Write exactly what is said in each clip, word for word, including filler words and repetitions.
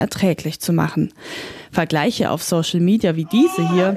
erträglich zu machen. Vergleiche auf Social Media wie diese hier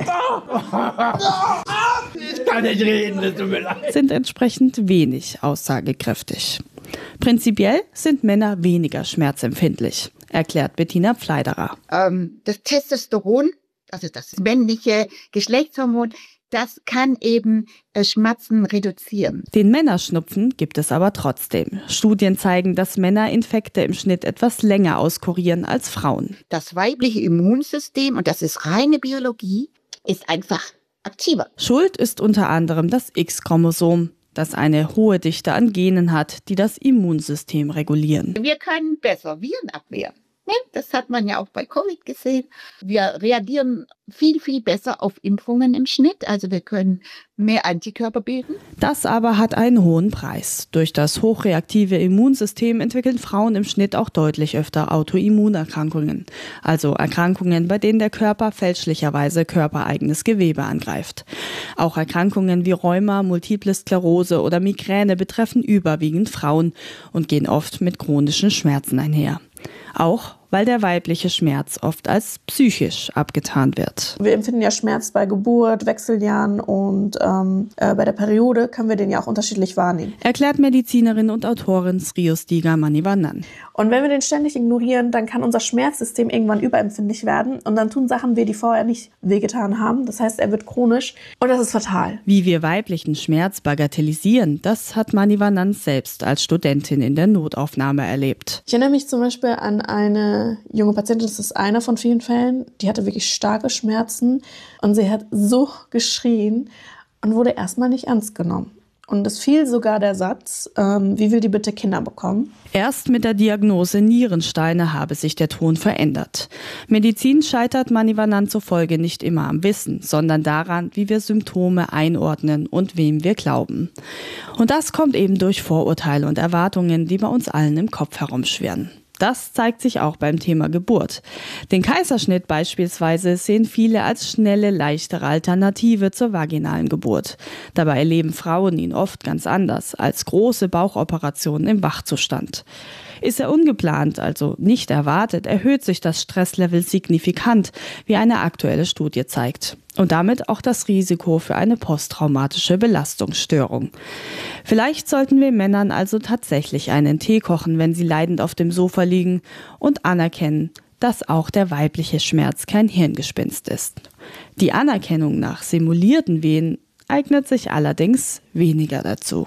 ich kann nicht reden, das tut mir leid. sind entsprechend wenig aussagekräftig. Prinzipiell sind Männer weniger schmerzempfindlich, erklärt Bettina Pfleiderer. Ähm, das Testosteron, also das männliche Geschlechtshormon, das kann eben äh, Schmerzen reduzieren. Den Männerschnupfen gibt es aber trotzdem. Studien zeigen, dass Männer Infekte im Schnitt etwas länger auskurieren als Frauen. Das weibliche Immunsystem, und das ist reine Biologie, ist einfach aktiver. Schuld ist unter anderem das X-Chromosom, das eine hohe Dichte an Genen hat, die das Immunsystem regulieren. Wir können besser Viren abwehren. Das hat man ja auch bei Covid gesehen. Wir reagieren viel, viel besser auf Impfungen im Schnitt. Also wir können mehr Antikörper bilden. Das aber hat einen hohen Preis. Durch das hochreaktive Immunsystem entwickeln Frauen im Schnitt auch deutlich öfter Autoimmunerkrankungen. Also Erkrankungen, bei denen der Körper fälschlicherweise körpereigenes Gewebe angreift. Auch Erkrankungen wie Rheuma, Multiple Sklerose oder Migräne betreffen überwiegend Frauen und gehen oft mit chronischen Schmerzen einher. Auch weil der weibliche Schmerz oft als psychisch abgetan wird. Wir empfinden ja Schmerz bei Geburt, Wechseljahren und ähm, äh, bei der Periode können wir den ja auch unterschiedlich wahrnehmen. Erklärt Medizinerin und Autorin Sriyostiga Manivannan. Und wenn wir den ständig ignorieren, dann kann unser Schmerzsystem irgendwann überempfindlich werden und dann tun Sachen weh, die vorher nicht wehgetan haben. Das heißt, er wird chronisch und das ist fatal. Wie wir weiblichen Schmerz bagatellisieren, das hat Manivannan selbst als Studentin in der Notaufnahme erlebt. Ich erinnere mich zum Beispiel an eine junge Patientin, das ist einer von vielen Fällen, die hatte wirklich starke Schmerzen und sie hat so geschrien und wurde erstmal nicht ernst genommen. Und es fiel sogar der Satz, ähm, wie will die bitte Kinder bekommen? Erst mit der Diagnose Nierensteine habe sich der Ton verändert. Medizin scheitert Manivannan zufolge nicht immer am Wissen, sondern daran, wie wir Symptome einordnen und wem wir glauben. Und das kommt eben durch Vorurteile und Erwartungen, die bei uns allen im Kopf herumschwirren. Das zeigt sich auch beim Thema Geburt. Den Kaiserschnitt beispielsweise sehen viele als schnelle, leichtere Alternative zur vaginalen Geburt. Dabei erleben Frauen ihn oft ganz anders, als große Bauchoperationen im Wachzustand. Ist er ungeplant, also nicht erwartet, erhöht sich das Stresslevel signifikant, wie eine aktuelle Studie zeigt. Und damit auch das Risiko für eine posttraumatische Belastungsstörung. Vielleicht sollten wir Männern also tatsächlich einen Tee kochen, wenn sie leidend auf dem Sofa liegen und anerkennen, dass auch der weibliche Schmerz kein Hirngespinst ist. Die Anerkennung nach simulierten Wehen eignet sich allerdings weniger dazu.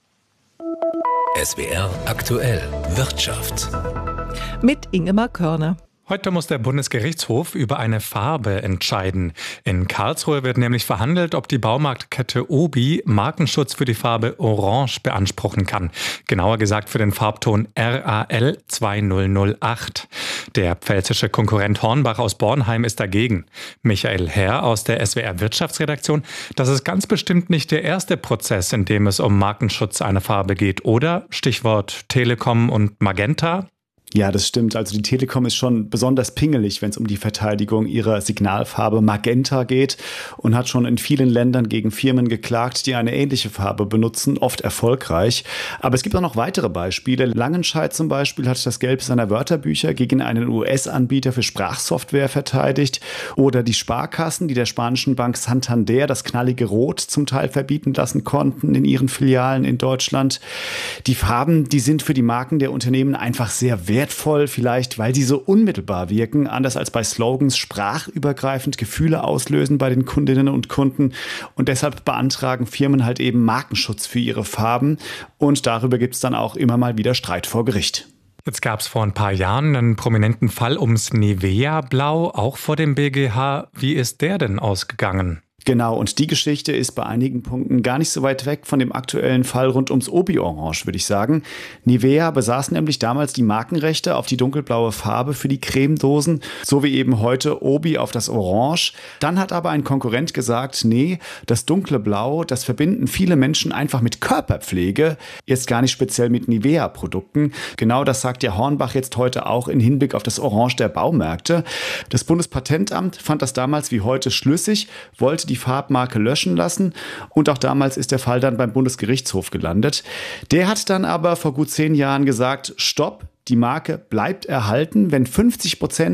S W R aktuell Wirtschaft. Mit Ingemar Körner. Heute muss der Bundesgerichtshof über eine Farbe entscheiden. In Karlsruhe wird nämlich verhandelt, ob die Baumarktkette Obi Markenschutz für die Farbe Orange beanspruchen kann. Genauer gesagt für den Farbton R A L zwei null null acht. Der pfälzische Konkurrent Hornbach aus Bornheim ist dagegen. Michael Herr aus der S W R Wirtschaftsredaktion. Das ist ganz bestimmt nicht der erste Prozess, in dem es um Markenschutz einer Farbe geht, oder? Stichwort Telekom und Magenta. Ja, das stimmt. Also die Telekom ist schon besonders pingelig, wenn es um die Verteidigung ihrer Signalfarbe Magenta geht und hat schon in vielen Ländern gegen Firmen geklagt, die eine ähnliche Farbe benutzen, oft erfolgreich. Aber es gibt auch noch weitere Beispiele. Langenscheidt zum Beispiel hat das Gelb seiner Wörterbücher gegen einen U S-Anbieter für Sprachsoftware verteidigt. Oder die Sparkassen, die der spanischen Bank Santander das knallige Rot zum Teil verbieten lassen konnten in ihren Filialen in Deutschland. Die Farben, die sind für die Marken der Unternehmen einfach sehr wertvoll. Wertvoll, vielleicht weil sie so unmittelbar wirken, anders als bei Slogans sprachübergreifend Gefühle auslösen bei den Kundinnen und Kunden. Und deshalb beantragen Firmen halt eben Markenschutz für ihre Farben. Und darüber gibt es dann auch immer mal wieder Streit vor Gericht. Jetzt gab es vor ein paar Jahren einen prominenten Fall ums Nivea-Blau, auch vor dem B G H. Wie ist der denn ausgegangen? Genau, und die Geschichte ist bei einigen Punkten gar nicht so weit weg von dem aktuellen Fall rund ums Obi Orange, würde ich sagen. Nivea besaß nämlich damals die Markenrechte auf die dunkelblaue Farbe für die Cremedosen, so wie eben heute Obi auf das Orange. Dann hat aber ein Konkurrent gesagt, nee, das dunkle Blau, das verbinden viele Menschen einfach mit Körperpflege, jetzt gar nicht speziell mit Nivea-Produkten. Genau das sagt ja Hornbach jetzt heute auch in Hinblick auf das Orange der Baumärkte. Das Bundespatentamt fand das damals wie heute schlüssig, wollte die die Farbmarke löschen lassen und auch damals ist der Fall dann beim Bundesgerichtshof gelandet. Der hat dann aber vor gut zehn Jahren gesagt, stopp, die Marke bleibt erhalten, wenn fünfzig Prozent